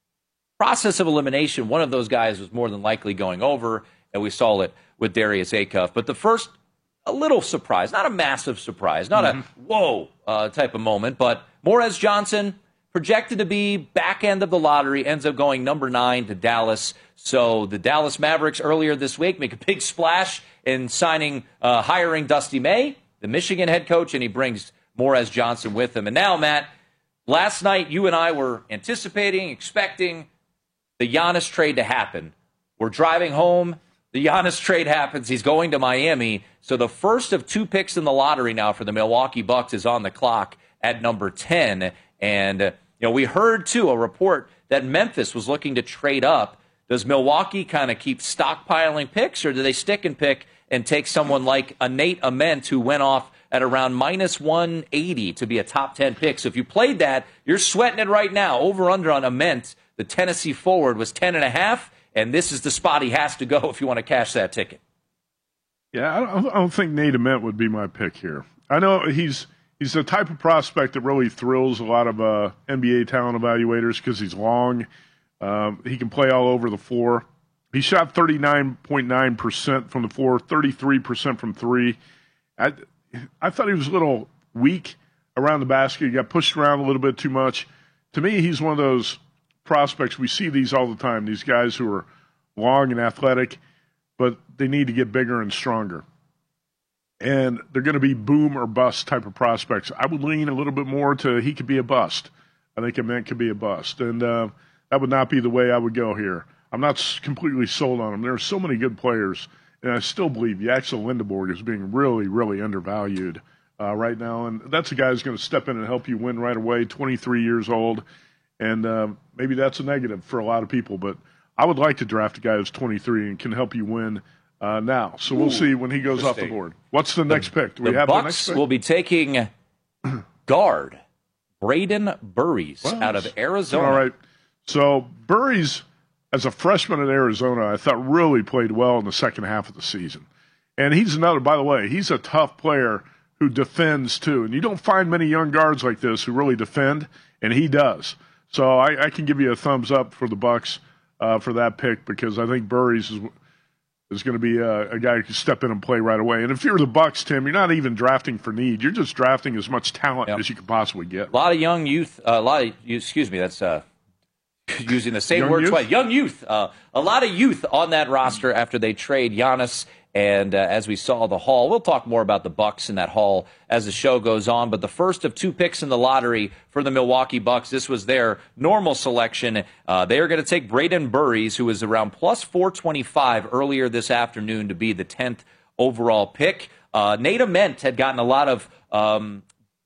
Process of elimination, one of those guys was more than likely going over, and we saw it with Darius Acuff. But the first, a little surprise, not a massive surprise, not mm-hmm. a whoa uh, type of moment, but Morez Johnson, projected to be back end of the lottery, ends up going number nine to Dallas. So the Dallas Mavericks earlier this week make a big splash in signing, uh, hiring Dusty May, the Michigan head coach, and he brings Morez Johnson with him. And now, Matt, last night you and I were anticipating, expecting the Giannis trade to happen. We're driving home. The Giannis trade happens. He's going to Miami. So the first of two picks in the lottery now for the Milwaukee Bucks is on the clock at number ten. And, uh, you know, we heard, too, a report that Memphis was looking to trade up. Does Milwaukee kind of keep stockpiling picks, or do they stick and pick and take someone like a Nate Ament, who went off at around minus one eighty to be a top ten pick? So if you played that, you're sweating it right now. Over-under on Ament, the Tennessee forward, was ten and a half, and this is the spot he has to go if you want to cash that ticket. Yeah, I don't, I don't think Nate Ament would be my pick here. I know he's he's the type of prospect that really thrills a lot of uh, N B A talent evaluators because he's long. Um, he can play all over the floor. He shot thirty-nine point nine percent from the floor, thirty-three percent from three. I, I thought he was a little weak around the basket. He got pushed around a little bit too much. To me, he's one of those prospects. We see these all the time, these guys who are long and athletic, but they need to get bigger and stronger. And they're going to be boom or bust type of prospects. I would lean a little bit more to he could be a bust. I think Ament could be a bust. And uh, that would not be the way I would go here. I'm not completely sold on him. There are so many good players, and I still believe Yaxel Lindeborg is being really, really undervalued uh, right now. And that's a guy who's going to step in and help you win right away, twenty-three years old. And uh, maybe that's a negative for a lot of people, but I would like to draft a guy who's twenty-three and can help you win uh, now. So we'll Ooh, see when he goes off the board. What's the, the next pick? Do we the have Bucks the next pick? Will be taking guard Braden Burries well, out of Arizona. All right. So Burries, as a freshman at Arizona, I thought really played well in the second half of the season. And he's another, by the way, he's a tough player who defends too. And you don't find many young guards like this who really defend, and he does. So I, I can give you a thumbs up for the Bucks uh, for that pick because I think Burries is is going to be a, a guy who can step in and play right away. And if you're the Bucks, Tim, you're not even drafting for need. You're just drafting as much talent yep. as you can possibly get. A lot of young youth. Uh, a lot of excuse me. That's uh, using the same young word youth? twice. Young youth. Uh, a lot of youth on that roster after they trade Giannis. And uh, as we saw the haul, we'll talk more about the Bucks in that haul as the show goes on. But the first of two picks in the lottery for the Milwaukee Bucks, this was their normal selection. Uh, they are going to take Braden Burries, who was around plus four twenty-five earlier this afternoon to be the tenth overall pick. Uh, Nate Ament had gotten a lot of um,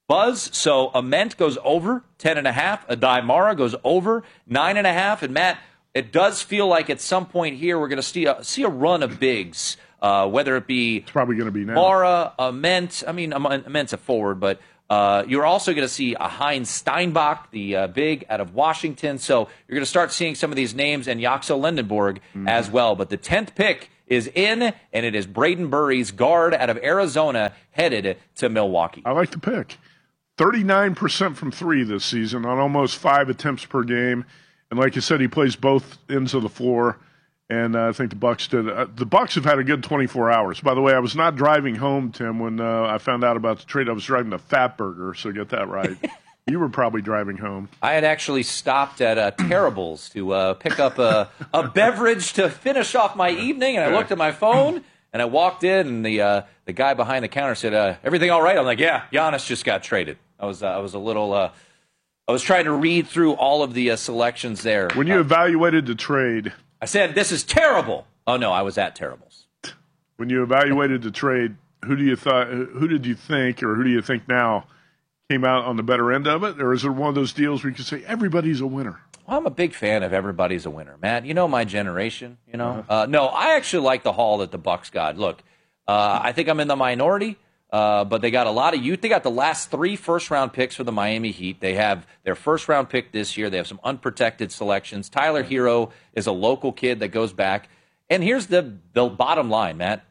buzz. So Ament goes over ten and a half. Adai Mara goes over nine and a half. And Matt, it does feel like at some point here we're going to see a, see a run of bigs, uh, whether it be it's probably going to be now. Mara, Ament. I mean, Ament's a forward, but uh, you're also going to see a Heinz Steinbach, the uh, big out of Washington. So you're going to start seeing some of these names and Yaxo Lendenborg mm-hmm. as well. But the tenth pick is in, and it is Braden Burries, guard out of Arizona, headed to Milwaukee. I like the pick. thirty-nine percent from three this season on almost five attempts per game. And like you said, he plays both ends of the floor. And uh, I think the Bucks did. Uh, the Bucks have had a good twenty-four hours. By the way, I was not driving home, Tim, when uh, I found out about the trade. I was driving to Fatburger, so get that right. You were probably driving home. I had actually stopped at uh, Terrible's to uh, pick up a, a beverage to finish off my evening, and I looked at my phone, and I walked in, and the uh, the guy behind the counter said, uh, "Everything all right?" I'm like, "Yeah, Giannis just got traded." I was uh, I was a little. Uh, I was trying to read through all of the uh, selections there. When you uh, evaluated the trade, I said, "This is terrible." Oh no, I was at Terrible's. When you evaluated the trade, who do you thought? Who did you think, or who do you think now came out on the better end of it, or is it one of those deals where you can say everybody's a winner? Well, I'm a big fan of everybody's a winner, Matt. You know my generation. You know, uh, no, I actually like the haul that the Bucks got. Look, uh, I think I'm in the minority. Uh, but they got a lot of youth. They got the last three first-round picks for the Miami Heat. They have their first-round pick this year. They have some unprotected selections. Tyler Hero is a local kid that goes back. And here's the, the bottom line, Matt.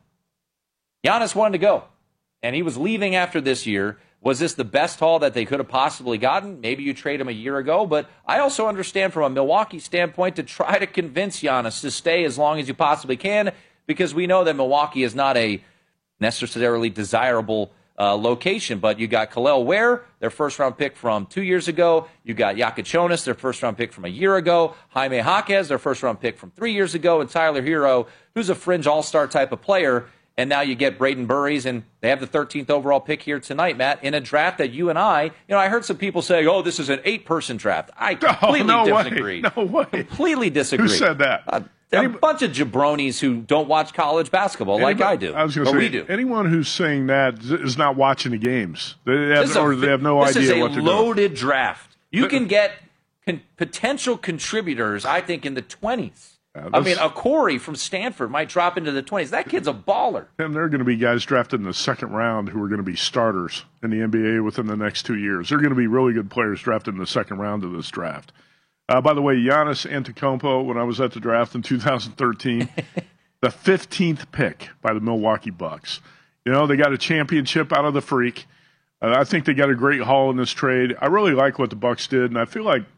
Giannis wanted to go, and he was leaving after this year. Was this the best haul that they could have possibly gotten? Maybe you trade him a year ago, but I also understand from a Milwaukee standpoint to try to convince Giannis to stay as long as you possibly can, because we know that Milwaukee is not a necessarily desirable uh, location, but you got Kel'el Ware, their first-round pick from two years ago. You got Yakachonis, their first-round pick from a year ago. Jaime Jaquez, their first-round pick from three years ago. And Tyler Hero, who's a fringe all-star type of player. And now you get Braden Burries, and they have the thirteenth overall pick here tonight, Matt, in a draft that you and I, you know, I heard some people saying, oh, this is an eight-person draft. I completely oh, no disagree. Way. No way. Completely disagree. Who said that? Uh, Any, a bunch of jabronis who don't watch college basketball anybody, like I do. I was going to say, we do. Anyone who's saying that is not watching the games. They have, a, or they have no this idea what This they're is a doing. loaded draft. You can get con- potential contributors, I think, in the twenties. Yeah, I mean, a Corey from Stanford might drop into the twenties. That kid's a baller. And there are going to be guys drafted in the second round who are going to be starters in the N B A within the next two years. They're going to be really good players drafted in the second round of this draft. Uh, by the way, Giannis Antetokounmpo, when I was at the draft in two thousand thirteen, the fifteenth pick by the Milwaukee Bucks. You know, they got a championship out of the freak. Uh, I think they got a great haul in this trade. I really like what the Bucks did, and I feel like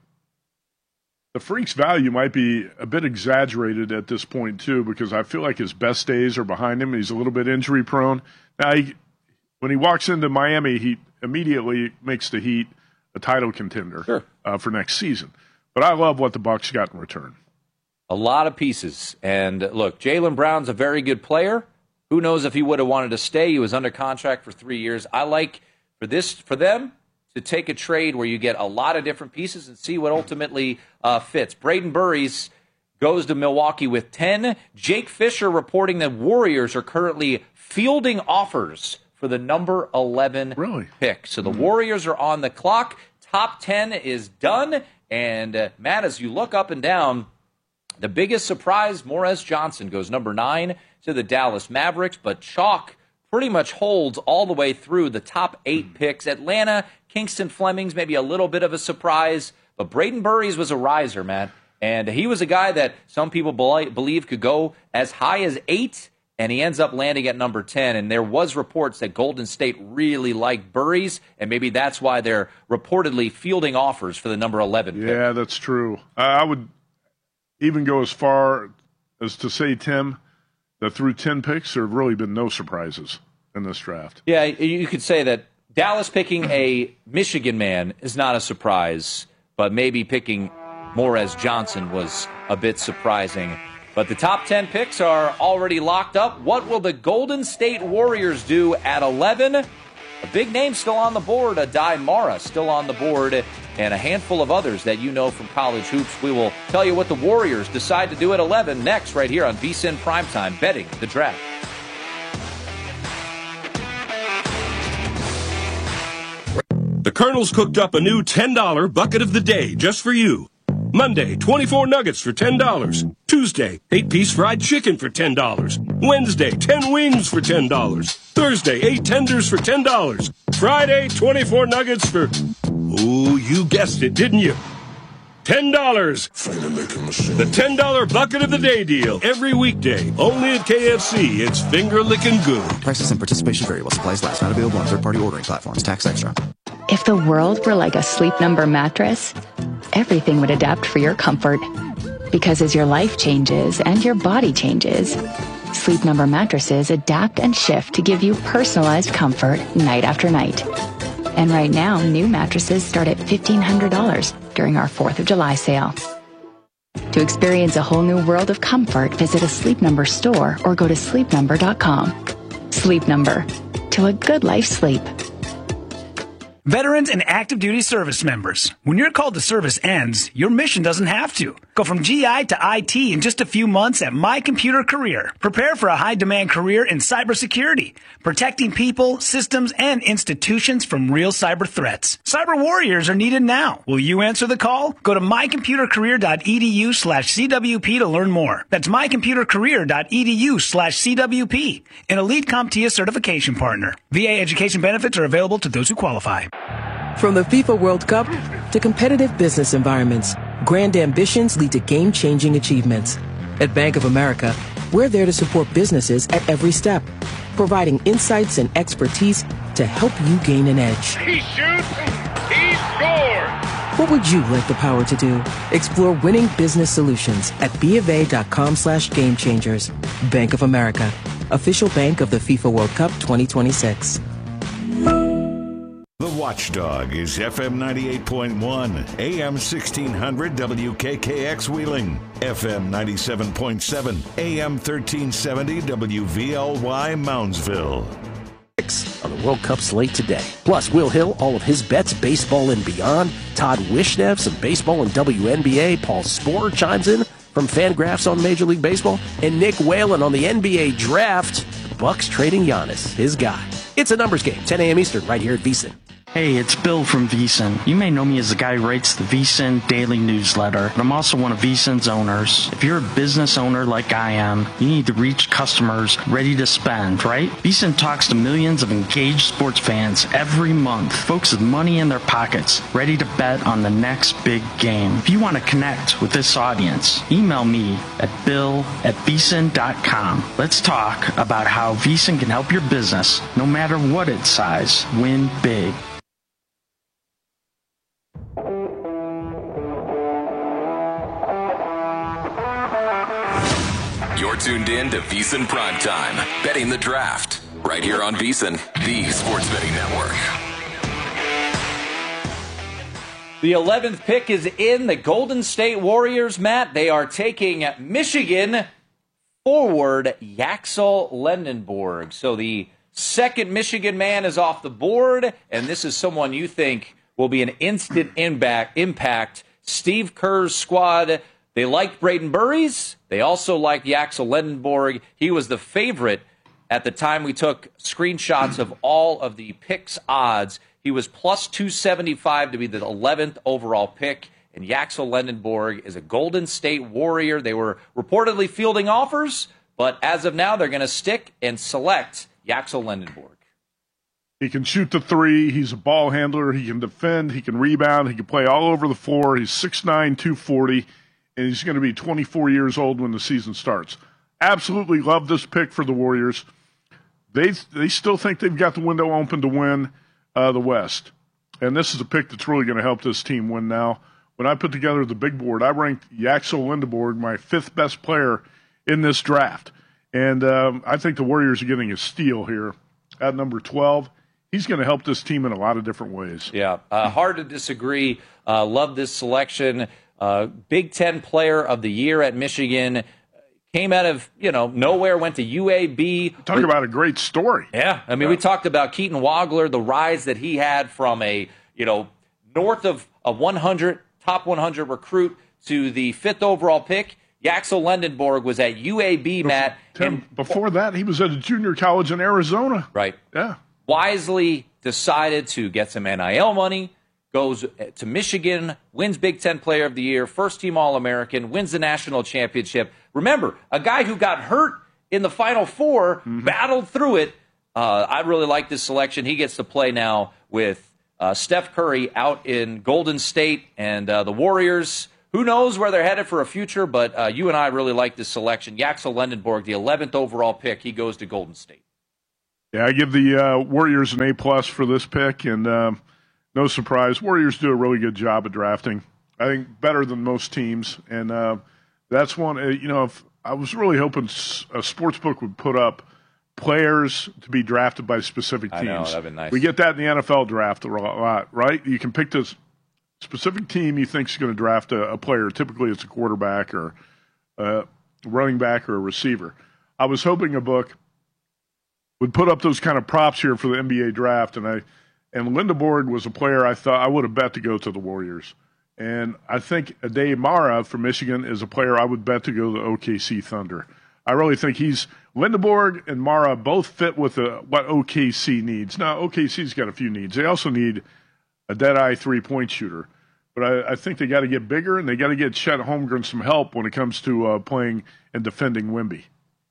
the freak's value might be a bit exaggerated at this point, too, because I feel like his best days are behind him. He's a little bit injury-prone. Now, he, when he walks into Miami, he immediately makes the Heat a title contender sure. uh, for next season. But I love what the Bucks got in return. A lot of pieces. And look, Jaylen Brown's a very good player. Who knows if he would have wanted to stay? He was under contract for three years. I like for this for them to take a trade where you get a lot of different pieces and see what ultimately uh, fits. Braden Burries goes to Milwaukee with ten. Jake Fisher reporting that Warriors are currently fielding offers for the number eleven really? pick. So the mm-hmm. Warriors are on the clock. Top ten is done. And, uh, Matt, as you look up and down, the biggest surprise, Morez Johnson goes number nine to the Dallas Mavericks, but chalk pretty much holds all the way through the top eight picks. Atlanta, Kingston Fleming's maybe a little bit of a surprise, but Braden Burries was a riser, Matt. And he was a guy that some people believe could go as high as eight, and he ends up landing at number ten. And there was reports that Golden State really liked Burries, and maybe that's why they're reportedly fielding offers for the number eleven pick. Yeah, that's true. I would even go as far as to say, Tim, that through ten picks, there have really been no surprises in this draft. Yeah, you could say that Dallas picking a Michigan man is not a surprise, but maybe picking Morez Johnson was a bit surprising. But the top ten picks are already locked up. What will the Golden State Warriors do at eleven? A big name still on the board, Adai Mara still on the board, and a handful of others that you know from college hoops. We will tell you what the Warriors decide to do at eleven next right here on VSiN Primetime, Betting the Draft. The Colonel's cooked up a new ten dollar bucket of the day just for you. Monday, twenty-four nuggets for ten dollars. Tuesday, eight-piece fried chicken for ten dollars. Wednesday, ten wings for ten dollars. Thursday, eight tenders for ten dollars. Friday, twenty-four nuggets for... Ooh, you guessed it, didn't you? ten dollars. The ten dollar bucket of the day deal. Every weekday. Only at K F C. It's finger-licking good. Prices and participation vary while supplies last. Not available on third-party ordering platforms. Tax extra. If the world were like a Sleep Number mattress, everything would adapt for your comfort. Because as your life changes and your body changes, Sleep Number mattresses adapt and shift to give you personalized comfort night after night. And right now, new mattresses start at fifteen hundred dollars during our fourth of July sale. To experience a whole new world of comfort, visit a Sleep Number store or go to sleep number dot com. Sleep Number. To a good life sleep. Veterans and active duty service members, when your call to service ends, your mission doesn't have to. Go from G I to I T in just a few months at My Computer Career. Prepare for a high-demand career in cybersecurity, protecting people, systems, and institutions from real cyber threats. Cyber warriors are needed now. Will you answer the call? Go to my computer career dot e d u slash c w p to learn more. That's my computer career dot e d u slash c w p, an Elite CompTIA certification partner. V A education benefits are available to those who qualify. From the FIFA World Cup to competitive business environments, grand ambitions lead to game-changing achievements. At Bank of America, we're there to support businesses at every step, providing insights and expertise to help you gain an edge. He shoots, he scores! What would you like the power to do? Explore winning business solutions at bofa.com slash game changers. Bank of America, official bank of the FIFA World Cup twenty twenty-six. The Watchdog is F M ninety-eight point one, A M sixteen hundred W K K X Wheeling, F M ninety-seven point seven, A M thirteen seventy W V L Y Moundsville. On the World Cup slate today. Plus, Will Hill, all of his bets, baseball and beyond. Todd Wishnev, some baseball and W N B A. Paul Sporer chimes in from Fangraphs on Major League Baseball. And Nick Whalen on the N B A draft. Bucks trading Giannis, his guy. It's a numbers game, ten a.m. Eastern, right here at VSiN. Hey, it's Bill from VSiN. You may know me as the guy who writes the VSiN Daily Newsletter, but I'm also one of VSiN's owners. If you're a business owner like I am, you need to reach customers ready to spend, right? VSiN talks to millions of engaged sports fans every month, folks with money in their pockets, ready to bet on the next big game. If you want to connect with this audience, email me at bill at vsin dot com. Let's talk about how VSiN can help your business, no matter what its size, win big. You're tuned in to VSiN Primetime, betting the draft, right here on VSiN, the Sports Betting Network. The eleventh pick is in. The Golden State Warriors, Matt. They are taking Michigan forward Yaxel Lendenborg. So the second Michigan man is off the board, and this is someone you think will be an instant impact. impact. Steve Kerr's squad, they liked Braden Burries. They also liked Yaxel Lendenborg. He was the favorite at the time we took screenshots of all of the picks odds. He was plus two seventy-five to be the eleventh overall pick. And Yaxel Lendenborg is a Golden State Warrior. They were reportedly fielding offers, but as of now, they're going to stick and select Yaxel Lendenborg. He can shoot the three. He's a ball handler. He can defend. He can rebound. He can play all over the floor. He's six nine, two forty. And he's going to be twenty-four years old when the season starts. Absolutely love this pick for the Warriors. They they still think they've got the window open to win uh, the West. And this is a pick that's really going to help this team win now. When I put together the big board, I ranked Yaxel Lendenborg my fifth best player in this draft. And um, I think the Warriors are getting a steal here at number twelve. He's going to help this team in a lot of different ways. Yeah, uh, hard to disagree. Uh, love this selection. Uh, Big Ten Player of the Year at Michigan. Came out of, you know, nowhere, went to U A B. Talk we, about a great story. Yeah. I mean, yeah. we talked about Keaton Wagler, the rise that he had from a, you know, north of a one hundred, top one hundred recruit to the fifth overall pick. Yaxel Lendenborg was at U A B, Matt. Tim, and before that, he was at a junior college in Arizona. Right. Yeah. Wisely decided to get some N I L money, goes to Michigan, wins Big Ten Player of the Year, first-team All-American, wins the national championship. Remember, a guy who got hurt in the Final Four, mm-hmm. battled through it. Uh, I really like this selection. He gets to play now with uh, Steph Curry out in Golden State and uh, the Warriors. Who knows where they're headed for a future, but uh, you and I really like this selection. Yaxel Lendenborg, the eleventh overall pick, he goes to Golden State. Yeah, I give the uh, Warriors an A-plus for this pick, and um, no surprise, Warriors do a really good job at drafting. I think better than most teams, and uh, that's one, uh, you know, if I was really hoping a sports book would put up players to be drafted by specific teams. I know, that'd be nice. We get that in the N F L draft a lot, right? You can pick this specific team you think is going to draft a, a player. Typically, it's a quarterback or a running back or a receiver. I was hoping a book would put up those kind of props here for the N B A draft, and I and Lendenborg was a player I thought I would have bet to go to the Warriors. And I think Ade Mara from Michigan is a player I would bet to go to the O K C Thunder. I really think he's Lendenborg and Mara both fit with the, what O K C needs. Now, O K C's got a few needs. They also need a dead-eye three-point shooter. But I, I think they got to get bigger, and they got to get Chet Holmgren some help when it comes to uh, playing and defending Wemby.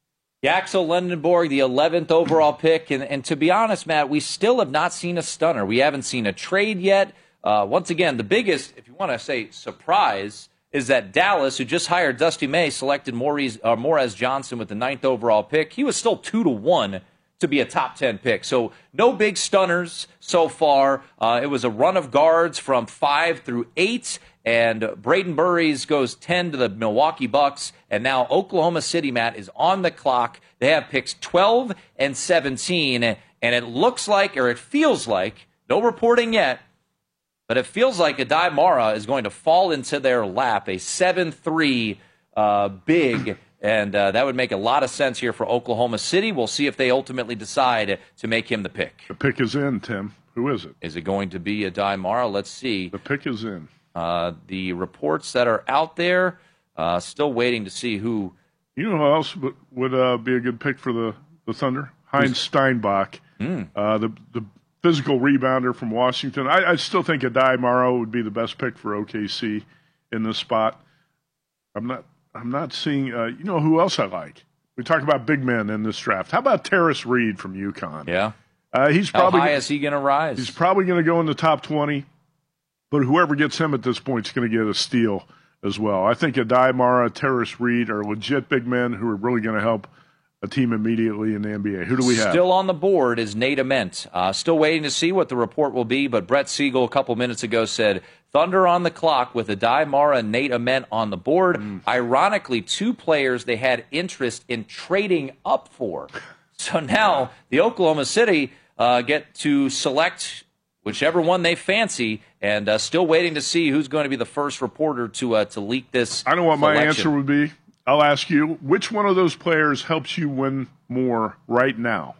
Yaxel Lendenborg, the eleventh overall pick. And, and to be honest, Matt, we still have not seen a stunner. We haven't seen a trade yet. Uh, once again, the biggest, if you want to say surprise, is that Dallas, who just hired Dusty May, selected Maurice, uh, Morez Johnson with the ninth overall pick. He was still two to one to be a top ten pick. So no big stunners so far. Uh, it was a run of guards from five through eight, and Braden Burries goes ten to the Milwaukee Bucks, and now Oklahoma City, Matt, is on the clock. They have picks twelve and seventeen, and it looks like, or it feels like, no reporting yet, but it feels like Adai Mara is going to fall into their lap, a seven three uh, big, and uh, that would make a lot of sense here for Oklahoma City. We'll see if they ultimately decide to make him the pick. The pick is in, Tim. Who is it? Is it going to be Adai Mara? Let's see. The pick is in. Uh, the reports that are out there, uh, still waiting to see who. You know who else would, would uh, be a good pick for the, the Thunder? Heinz Steinbach, mm. uh, the the physical rebounder from Washington. I, I still think Adai Mara would be the best pick for O K C in this spot. I'm not. I'm not seeing. Uh, you know who else I like? We talk about big men in this draft. How about Terrace Reed from UConn? Yeah, uh, he's probably. How high is he going to rise? He's probably going to go in the top twenty. But whoever gets him at this point is going to get a steal as well. I think Adai Mara, Terrace Reed are legit big men who are really going to help a team immediately in the N B A. Who do we have? Still on the board is Nate Ament. Uh, still waiting to see what the report will be, but Brett Siegel a couple minutes ago said, Thunder on the clock with Adai Mara and Nate Ament on the board. Mm. Ironically, two players they had interest in trading up for. So now the Oklahoma City uh, get to select whichever one they fancy, and uh, still waiting to see who's going to be the first reporter to uh, to leak this I know what selection. My answer would be. I'll ask you, which one of those players helps you win more right now?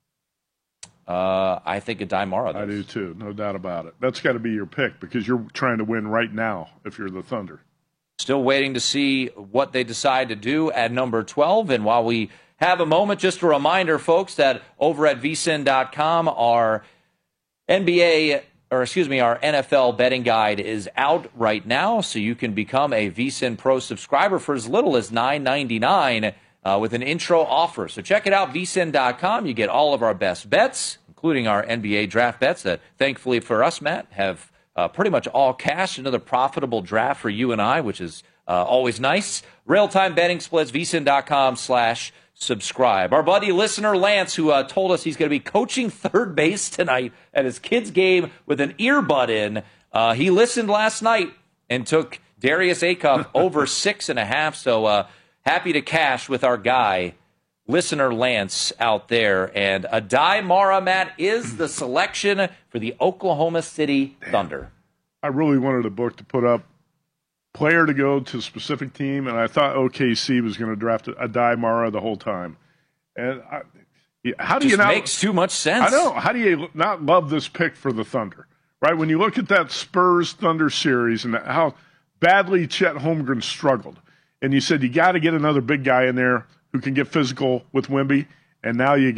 Uh, I think Adai Mara does. I do too, no doubt about it. That's got to be your pick because you're trying to win right now if you're the Thunder. Still waiting to see what they decide to do at number twelve. And while we have a moment, just a reminder, folks, that over at V S I N dot com, our N B A, or excuse me, our N F L betting guide is out right now, so you can become a V S I N Pro subscriber for as little as nine ninety-nine uh, with an intro offer. So check it out, V S I N dot com. You get all of our best bets, including our N B A draft bets that, thankfully for us, Matt, have uh, pretty much all cash. Another profitable draft for you and I, which is uh, always nice. Real-time betting splits, V S I N dot com slash subscribe. Our buddy listener Lance, who uh, told us he's going to be coaching third base tonight at his kid's game with an earbud in, uh, he listened last night and took Darius Acuff over six and a half. So uh, happy to cash with our guy, listener Lance, out there. And Adai Mara, Matt, is the selection for the Oklahoma City Thunder. I really wanted a book to put up player to go to a specific team, and I thought O K C was going to draft Adai Mara the whole time. And I, how do Just you not? Makes too much sense. I know. How do you not love this pick for the Thunder? Right when you look at that Spurs Thunder series and how badly Chet Holmgren struggled, and you said you got to get another big guy in there who can get physical with Wemby, and now you got him.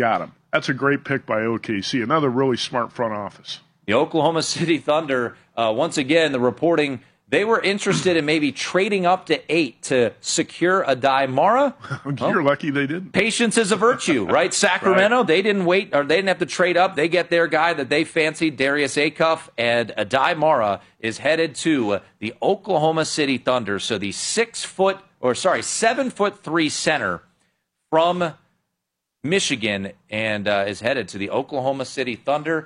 that's a great pick by O K C. Another really smart front office. The Oklahoma City Thunder, uh, once again, the reporting, they were interested in maybe trading up to eight to secure Adai Mara. You're well, lucky they didn't. Patience is a virtue, right? Sacramento, right. they didn't wait, or they didn't have to trade up. They get their guy that they fancied, Darius Acuff, and Adai Mara is headed to the Oklahoma City Thunder. So the six foot, or sorry, seven foot three center from Michigan, and uh, is headed to the Oklahoma City Thunder.